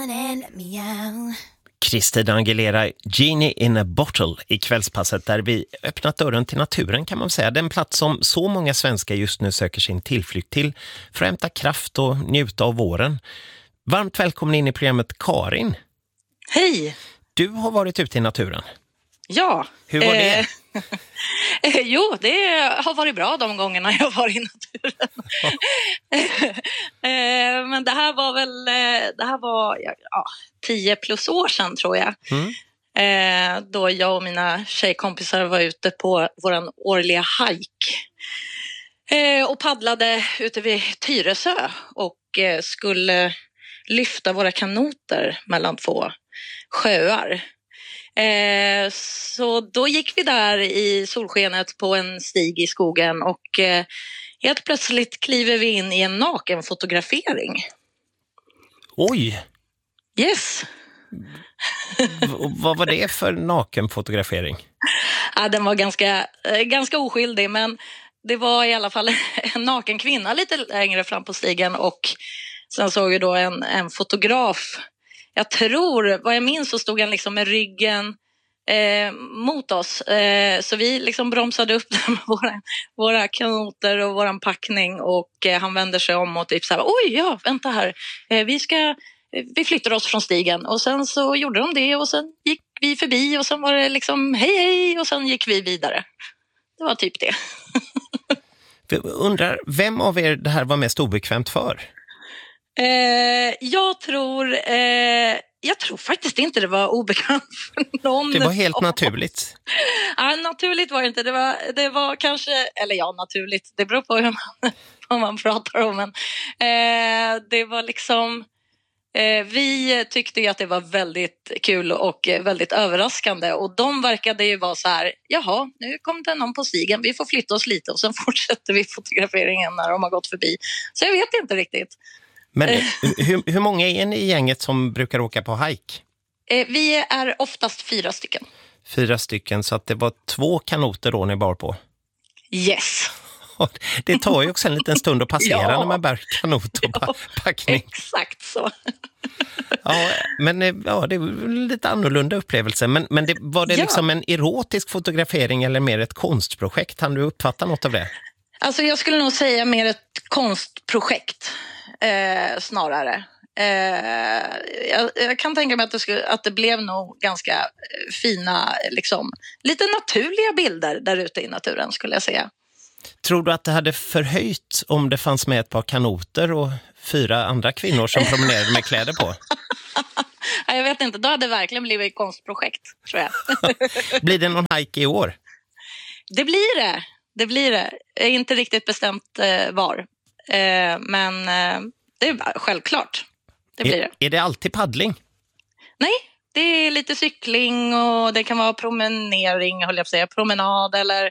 Christina Aguilera, Genie in a Bottle i kvällspasset där vi öppnat dörren till naturen kan man säga. Den plats som så många svenskar just nu söker sin tillflykt till för att hämta kraft och njuta av våren. Varmt välkommen in i programmet Karin. Hej! Du har varit ute i naturen. Ja. Hur var det? Jo, det har varit bra de gångerna jag har varit i naturen. Men det här var 10 plus år sedan tror jag. Då jag och mina tjejkompisar var ute på våran årliga hike. Och paddlade ute vid Tyresö och skulle lyfta våra kanoter mellan 2 sjöar. Så då gick vi där i solskenet på en stig i skogen och helt plötsligt kliver vi in i en nakenfotografering. Oj! Yes! Vad var det för nakenfotografering? Ja, den var ganska oskyldig, men det var i alla fall en naken kvinna lite längre fram på stigen och sen såg vi då en fotograf. Jag tror, vad jag minns så stod han liksom med ryggen mot oss. Så vi liksom bromsade upp med våra kanoter och våran packning och han vände sig om och typ så här, oj ja, vänta här. Vi flyttar oss från stigen och sen så gjorde de det och sen gick vi förbi och sen var det liksom hej och sen gick vi vidare. Det var typ det. Jag undrar, vem av er det här var mest obekvämt för? Jag tror faktiskt inte det var obekvämt för någon. Det var helt naturligt. Ja, naturligt var det inte. Det var kanske, eller ja, naturligt. Det beror på vad man pratar om. Men det var liksom, vi tyckte ju att det var väldigt kul och väldigt överraskande. Och de verkade ju vara så här, jaha, nu kom det någon på stigen. Vi får flytta oss lite och sen fortsätter vi fotograferingen när de har gått förbi. Så jag vet inte riktigt. Men hur många är ni i gänget som brukar åka på hike? Vi är oftast 4 stycken. 4 stycken, så att det var 2 kanoter då ni bar på? Yes. Det tar ju också en liten stund att passera Ja. när man bär kanot och packning. Exakt så. Ja, men ja, det är lite annorlunda upplevelse. Men var det liksom en erotisk fotografering eller mer ett konstprojekt? Kan du uppfatta något av det? Alltså jag skulle nog säga mer ett konstprojekt snarare. Jag kan tänka mig att det blev nog ganska fina, liksom, lite naturliga bilder där ute i naturen skulle jag säga. Tror du att det hade förhöjt om det fanns med ett par kanoter och 4 andra kvinnor som promenerade med kläder på? Jag vet inte, då hade det verkligen blivit ett konstprojekt, tror jag. Blir det någon hike i år? Det blir det. Det blir det. Jag är inte riktigt bestämt var. Men det är självklart. Det blir det. Är det alltid paddling? Nej, det är lite cykling och det kan vara promenering, höll jag på att säga, promenad eller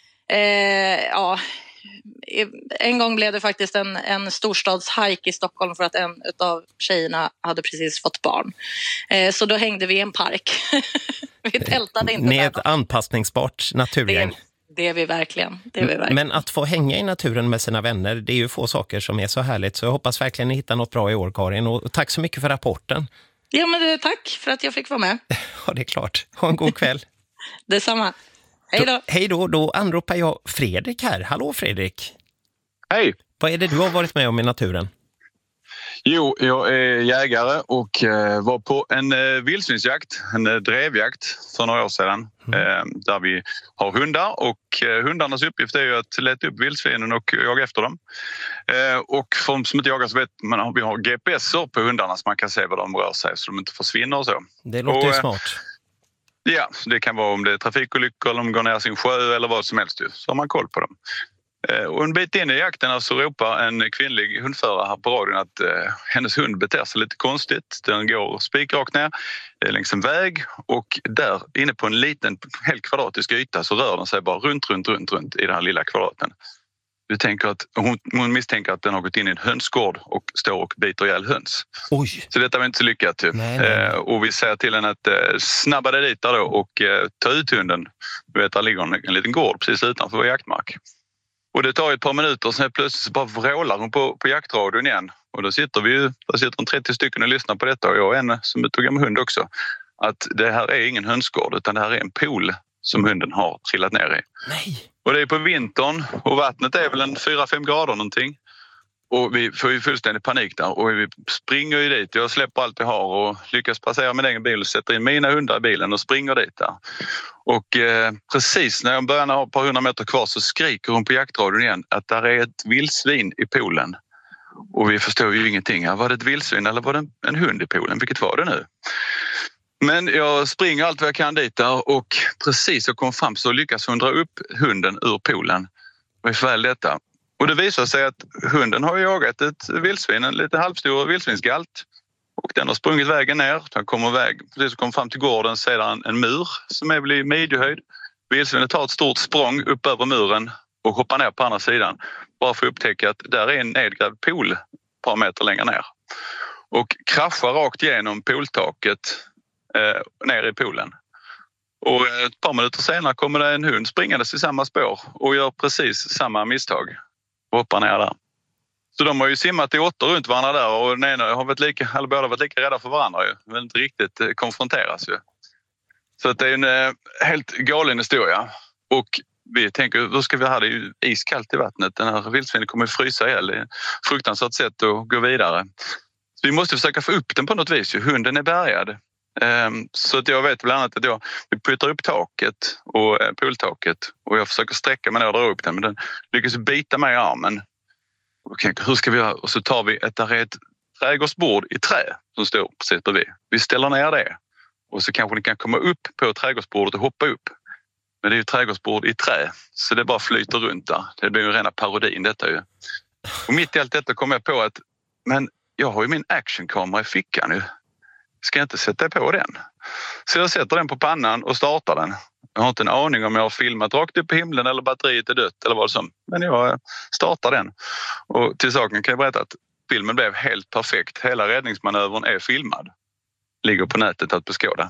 en gång blev det faktiskt en storstadshike i Stockholm för att en av tjejerna hade precis fått barn. Så då hängde vi i en park. Vi tältade inte. Ni är ett anpassningsbart naturgäng. Det är vi verkligen. Men att få hänga i naturen med sina vänner, det är ju få saker som är så härligt. Så jag hoppas verkligen ni hittar något bra i år, Karin. Och tack så mycket för rapporten. Ja, men tack för att jag fick vara med. Ja, det är klart. Ha en god kväll. Detsamma. Hej då. Hej då. Då anropar jag Fredrik här. Hallå Fredrik. Hej. Vad är det du har varit med om i naturen? Jo, jag är jägare och var på en vildsvinsjakt, en drevjakt för några år sedan. Där vi har hundar och hundarnas uppgift är ju att leta upp vildsvinen och jaga efter dem. Och för de som inte jagar så vet man, vi har GPSer på hundarna så man kan se var de rör sig så de inte försvinner och så. Det låter ju smart. Ja, det kan vara om det är trafikolyckor eller om de går ner sin sjö eller vad som helst. Så har man koll på dem. Och en bit in i jakten så ropar en kvinnlig hundförare här på radion att hennes hund beter sig lite konstigt. Den går spikrakt ner längs en väg och där inne på en liten helt kvadratisk yta så rör den sig bara runt i den här lilla kvadraten. Du tänker att hon misstänker att den har gått in i en hönsgård och står och biter ihjäl höns. Oj. Så detta var inte så lyckat. Nej. Och vi säger till henne att snabba dig dit där då och ta ut hunden. Du vet, där ligger en liten gård precis utanför vår jaktmark. Och det tar ett par minuter och sen plötsligt så bara vrålar hon på jaktradion igen. och där sitter en 30 stycken och lyssnar på detta och jag är en som tog med hund också, att det här är ingen hönsgård utan det här är en pool som hunden har trillat ner i. Nej. Och det är på vintern och vattnet är väl en 4-5 grader någonting. Och vi får ju fullständig panik där och vi springer ju dit. Jag släpper allt jag har och lyckas passera min egen bil och sätter in mina hundar i bilen och springer dit där. Och precis när jag börjar ha ett par 100 meter kvar så skriker hon på jaktradion igen att där är ett vildsvin i poolen. Och vi förstår ju ingenting. Var det ett vildsvin eller var det en hund i poolen? Vilket var det nu? Men jag springer allt vad jag kan dit där och precis jag kom fram så lyckas hon dra upp hunden ur poolen. Och i fall detta. Och det visar sig att hunden har jagat ett vildsvin, en lite halvstor vildsvinsgalt. Och den har sprungit vägen ner. Den kommer fram till gården, sedan en mur som är väl i midjehöjd. Vildsvinet tar ett stort språng upp över muren och hoppar ner på andra sidan. Bara för att upptäcka att där är en nedgrävd pool ett par meter längre ner. Och kraschar rakt igenom pooltaket ner i poolen. Och ett par minuter senare kommer det en hund springandes i samma spår och gör precis samma misstag och hoppar ner där. Så de har ju simmat i 8 runt varandra där och den ena har båda varit lika rädda för varandra ju, men inte riktigt konfronteras ju. Så att det är en helt galen historia. Och vi tänker, hur ska vi ha det? Det är ju iskallt i vattnet. Den här vildsvinen kommer frysa ihjäl. Det är ett fruktansvärt sätt att gå vidare. Så vi måste försöka få upp den på något vis. Hunden är bärgad. Så att jag vet bland annat att vi puttar upp taket och pooltaket och jag försöker sträcka mig ner och dra upp den, men den lyckas bita mig i armen. Okej, hur ska vi göra? Och så tar vi ett trädgårdsbord i trä som står precis bredvid. Vi ställer ner det och så kanske ni kan komma upp på trädgårdsbordet och hoppa upp. Men det är ju trädgårdsbord i trä så det bara flyter runt där. Det blir ju rena parodin detta ju. Och mitt i allt detta kom jag på att men jag har ju min actionkamera i fickan nu. Ska jag inte sätta på den? Så jag sätter den på pannan och startar den. Jag har inte en aning om jag har filmat rakt upp i himlen eller batteriet är dött eller vad som. Men jag startar den. Och till saken kan jag berätta att filmen blev helt perfekt. Hela räddningsmanövern är filmad. Ligger på nätet att beskåda.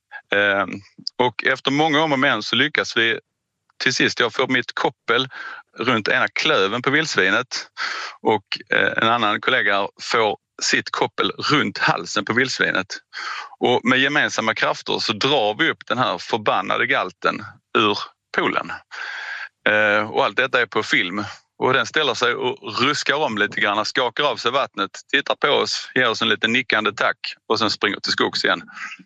Och efter många om och men så lyckas vi till sist. Jag får mitt koppel runt ena klöven på vildsvinet. Och en annan kollega får sitt koppel runt halsen på vildsvinet. Och med gemensamma krafter så drar vi upp den här förbannade galten ur poolen. Och allt detta är på film. Och den ställer sig och ruskar om lite grann, skakar av sig vattnet, tittar på oss, ger oss en liten nickande tack och sen springer till skogs igen.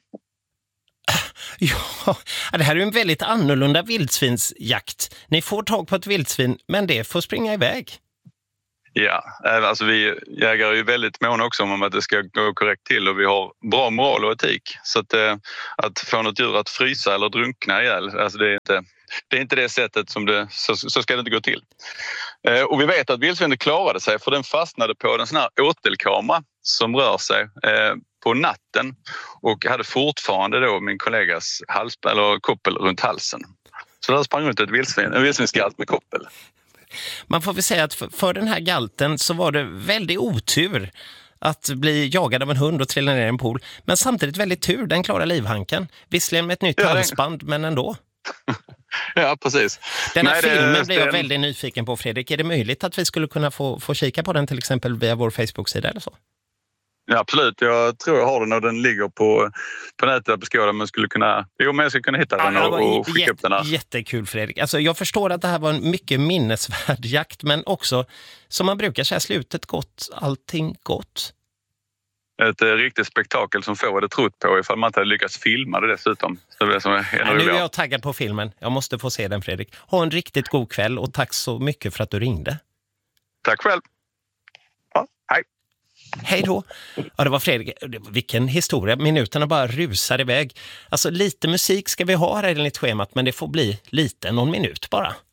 Ja, det här är ju en väldigt annorlunda vildsvinsjakt. Ni får tag på ett vildsvin, men det får springa iväg. Ja, alltså vi jägare är ju väldigt måna också om att det ska gå korrekt till och vi har bra moral och etik. Så att få något djur att frysa eller drunkna ihjäl, alltså det är inte det sättet som så ska det inte gå till. Och vi vet att vildsvinet klarade sig för den fastnade på en sån här åtelkamera som rör sig på natten och hade fortfarande då min kollegas koppel runt halsen. Så där sprang runt en vildsvinsgalt med koppel. Man får väl säga att för den här galten så var det väldigt otur att bli jagad av en hund och trilla ner i en pool. Men samtidigt väldigt tur, den klarar livhanken. Visserligen med ett nytt halsband, men ändå. Ja, precis. Den här filmen blev jag väldigt nyfiken på, Fredrik. Är det möjligt att vi skulle kunna få kika på den till exempel via vår Facebook-sida eller så? Ja, absolut. Jag tror jag har den och den ligger på nätet att beskåda, men jag ska kunna hitta den och skicka upp den här. Jättekul, Fredrik. Alltså, jag förstår att det här var en mycket minnesvärd jakt, men också, som man brukar säga, slutet gott, allting gott. Ett riktigt spektakel som får det trott på ifall man inte hade lyckats filma det dessutom. Så det som är nu är jag taggad på filmen. Jag måste få se den, Fredrik. Ha en riktigt god kväll och tack så mycket för att du ringde. Tack själv. Ja, hej. Hej då. Ja, det var Fredrik. Vilken historia. Minuterna bara rusar iväg. Alltså lite musik ska vi ha här enligt schemat, men det får bli någon minut bara.